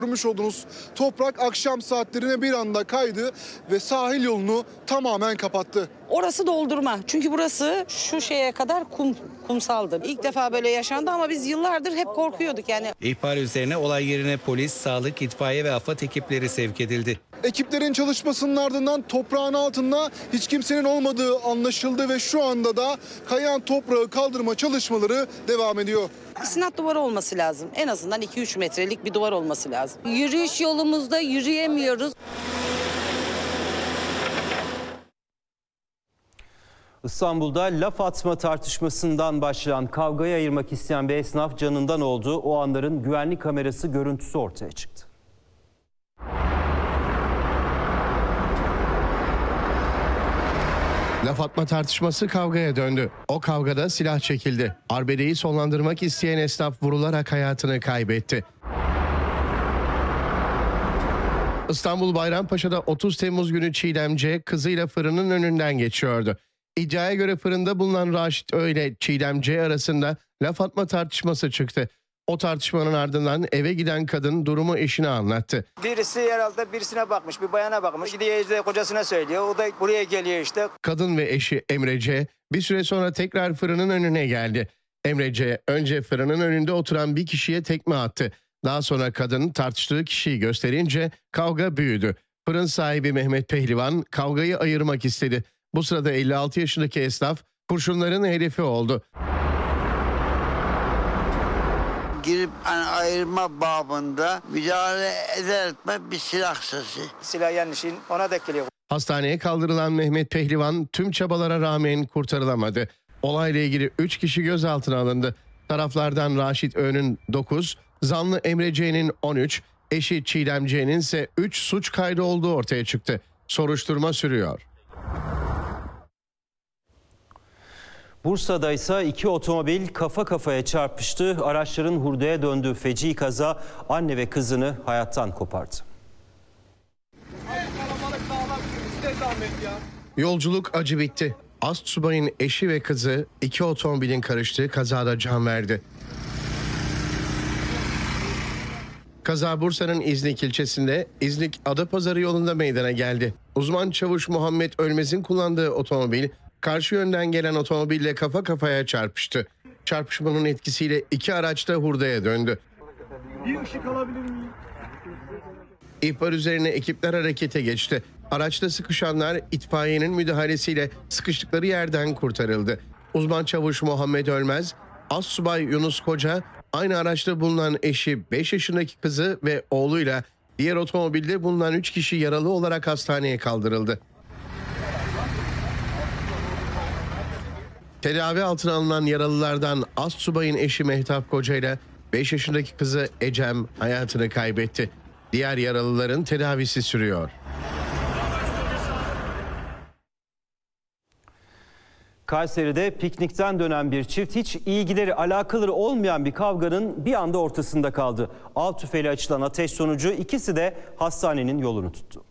Görmüş olduğunuz toprak akşam saatlerine bir anda kaydı ve sahil yolunu tamamen kapattı. Orası doldurma. Çünkü burası şu şeye kadar kumsaldı. İlk defa böyle yaşandı ama biz yıllardır hep korkuyorduk yani. İhbar üzerine olay yerine polis, sağlık, itfaiye ve AFAD ekipleri sevk edildi. Ekiplerin çalışmasının ardından toprağın altında hiç kimsenin olmadığı anlaşıldı ve şu anda da kayan toprağı kaldırma çalışmaları devam ediyor. İstinat duvarı olması lazım. En azından 2-3 metrelik bir duvar olması lazım. Yürüyüş yolumuzda yürüyemiyoruz. İstanbul'da laf atma tartışmasından başlayan kavgayı ayırmak isteyen bir esnaf canından oldu. O anların güvenlik kamerası görüntüsü ortaya çıktı. Laf atma tartışması kavgaya döndü. O kavgada silah çekildi. Arbedeyi sonlandırmak isteyen esnaf vurularak hayatını kaybetti. İstanbul Bayrampaşa'da 30 Temmuz günü Çiğdem C. kızıyla fırının önünden geçiyordu. İddiaya göre fırında bulunan Raşit Ö ile Çiğdem C. arasında laf atma tartışması çıktı. O tartışmanın ardından eve giden kadın durumu eşine anlattı. Birisi herhalde birisine bakmış, bir bayana bakmış. Gidiyor işte kocasına söylüyor. O da buraya geliyor işte. Kadın ve eşi Emre C. bir süre sonra tekrar fırının önüne geldi. Emre C. önce fırının önünde oturan bir kişiye tekme attı. Daha sonra kadın tartıştığı kişiyi gösterince kavga büyüdü. Fırın sahibi Mehmet Pehlivan kavgayı ayırmak istedi. Bu sırada 56 yaşındaki esnaf kurşunların hedefi oldu. Girip ayırma babında müdahale eder mi bir silah sesi. Silah yanlışın ona denk geliyor. Hastaneye kaldırılan Mehmet Pehlivan tüm çabalara rağmen kurtarılamadı. Olayla ilgili 3 kişi gözaltına alındı. Taraflardan Raşit Ö'nün 9, zanlı Emre C'nin 13, eşi Çiğdem C'nin ise 3 suç kaydı olduğu ortaya çıktı. Soruşturma sürüyor. Bursa'da ise 2 otomobil kafa kafaya çarpıştı. Araçların hurdaya döndüğü feci kaza anne ve kızını hayattan kopardı. Yolculuk acı bitti. Astsubay'ın eşi ve kızı 2 otomobilin karıştığı kazada can verdi. Kaza Bursa'nın İznik ilçesinde İznik Adapazarı yolunda meydana geldi. Uzman çavuş Muhammed Ölmez'in kullandığı otomobil karşı yönden gelen otomobille kafa kafaya çarpıştı. Çarpışmanın etkisiyle 2 araç da hurdaya döndü. Bir ışık alabilir miyim? İhbar üzerine ekipler harekete geçti. Araçta sıkışanlar itfaiyenin müdahalesiyle sıkıştıkları yerden kurtarıldı. Uzman çavuş Muhammed Ölmez, Astsubay Yunus Koca, aynı araçta bulunan eşi 5 yaşındaki kızı ve oğluyla diğer otomobilde bulunan 3 kişi yaralı olarak hastaneye kaldırıldı. Tedavi altına alınan yaralılardan Astsubay'ın eşi Mehtap Koca ile 5 yaşındaki kızı Ecem hayatını kaybetti. Diğer yaralıların tedavisi sürüyor. Kayseri'de piknikten dönen bir çift hiç ilgileri alakaları olmayan bir kavganın bir anda ortasında kaldı. Av tüfeğiyle açılan ateş sonucu ikisi de hastanenin yolunu tuttu.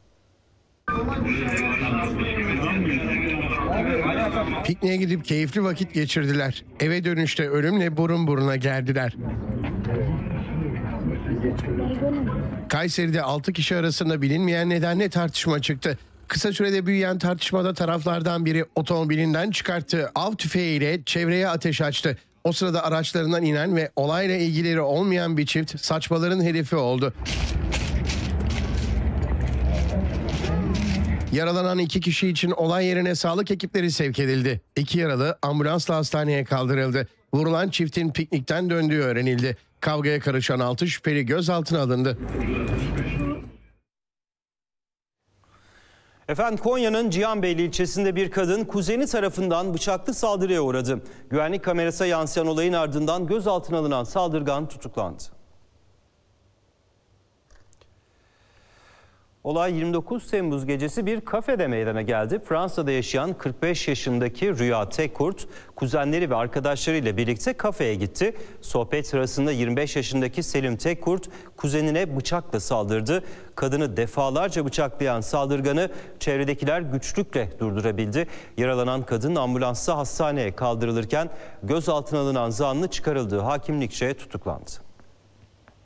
Pikniğe gidip keyifli vakit geçirdiler. Eve dönüşte ölümle burun buruna geldiler. Kayseri'de 6 kişi arasında bilinmeyen nedenle tartışma çıktı. Kısa sürede büyüyen tartışmada taraflardan biri otomobilinden çıkarttığı av tüfeğiyle çevreye ateş açtı. O sırada araçlarından inen ve olayla ilgileri olmayan bir çift saçmaların hedefi oldu. Yaralanan 2 kişi için olay yerine sağlık ekipleri sevk edildi. 2 yaralı ambulansla hastaneye kaldırıldı. Vurulan çiftin piknikten döndüğü öğrenildi. Kavgaya karışan 6 şüpheli gözaltına alındı. Efendim Konya'nın Cihanbeyli ilçesinde bir kadın kuzeni tarafından bıçaklı saldırıya uğradı. Güvenlik kamerasına yansıyan olayın ardından gözaltına alınan saldırgan tutuklandı. Olay 29 Temmuz gecesi bir kafede meydana geldi. Fransa'da yaşayan 45 yaşındaki Rüya Tekkurt, kuzenleri ve arkadaşlarıyla birlikte kafeye gitti. Sohbet sırasında 25 yaşındaki Selim Tekkurt kuzenine bıçakla saldırdı. Kadını defalarca bıçaklayan saldırganı çevredekiler güçlükle durdurabildi. Yaralanan kadın ambulansla hastaneye kaldırılırken gözaltına alınan zanlı çıkarıldığı hakimlikçe tutuklandı.